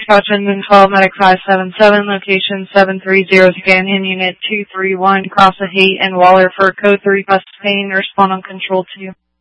Caution and 12, Medic 577, location 730, Canyon, Unit 231, Cross the Haight and Waller for Code 3 bus pain, respond on Control 2.